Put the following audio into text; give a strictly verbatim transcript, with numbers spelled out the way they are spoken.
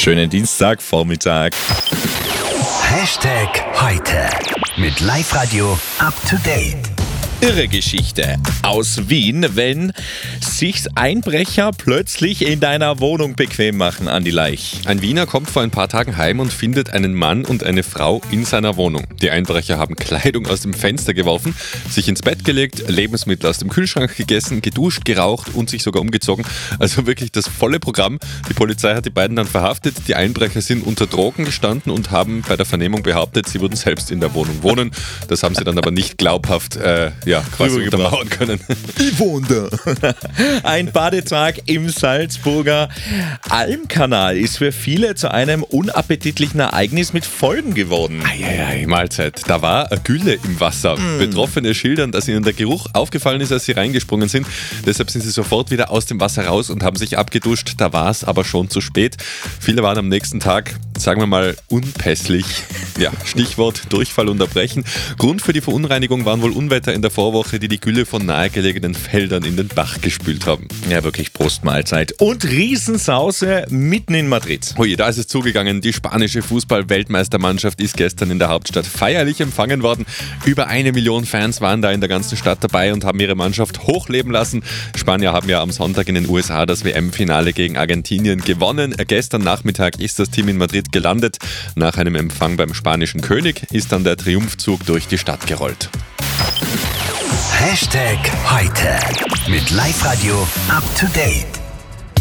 Schönen Dienstagvormittag. Hashtag heute mit Live-Radio up to date. Irre Geschichte aus Wien, wenn sich Einbrecher plötzlich in deiner Wohnung bequem machen, Andi Leich. Ein Wiener kommt vor ein paar Tagen heim und findet einen Mann und eine Frau in seiner Wohnung. Die Einbrecher haben Kleidung aus dem Fenster geworfen, sich ins Bett gelegt, Lebensmittel aus dem Kühlschrank gegessen, geduscht, geraucht und sich sogar umgezogen. Also wirklich das volle Programm. Die Polizei hat die beiden dann verhaftet. Die Einbrecher sind unter Drogen gestanden und haben bei der Vernehmung behauptet, sie würden selbst in der Wohnung wohnen. Das haben sie dann aber nicht glaubhaft äh, ja, quasi untermauern können. Ich wohne da. Ein Badetag im Salzburger Almkanal ist für viele zu einem unappetitlichen Ereignis mit Folgen geworden. Eieiei, Mahlzeit. Da war eine Gülle im Wasser. Mm. Betroffene schildern, dass ihnen der Geruch aufgefallen ist, als sie reingesprungen sind. Deshalb sind sie sofort wieder aus dem Wasser raus und haben sich abgeduscht. Da war es aber schon zu spät. Viele waren am nächsten Tag, sagen wir mal, unpässlich. Ja, Stichwort Durchfall und Erbrechen. Grund für die Verunreinigung waren wohl Unwetter in der Vorwoche, die die Gülle von nahegelegenen Feldern in den Bach gespült haben. Ja, wirklich Prostmahlzeit. Und Riesensause mitten in Madrid. Oje, da ist es zugegangen. Die spanische Fußball-Weltmeistermannschaft ist gestern in der Hauptstadt feierlich empfangen worden. Über eine Million Fans waren da in der ganzen Stadt dabei und haben ihre Mannschaft hochleben lassen. Spanier haben ja am Sonntag in den U S A das W M-Finale gegen Argentinien gewonnen. Gestern Nachmittag ist das Team in Madrid gelandet. Nach einem Empfang beim spanischen König ist dann der Triumphzug durch die Stadt gerollt. Hashtag heute mit Live-Radio up to date.